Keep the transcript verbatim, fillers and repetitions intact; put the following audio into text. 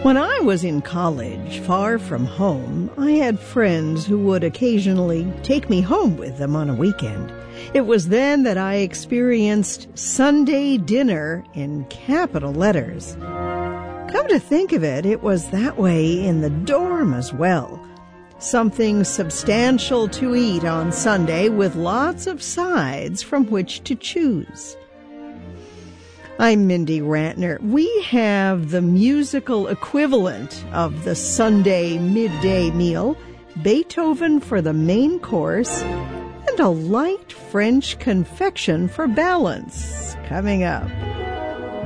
When I was in college, far from home, I had friends who would occasionally take me home with them on a weekend. It was then that I experienced Sunday dinner in capital letters. Come to think of it, it was that way in the dorm as well. Something substantial to eat on Sunday with lots of sides from which to choose. I'm Mindy Rantner. We have the musical equivalent of the Sunday midday meal, Beethoven for the main course, and a light French confection for balance coming up.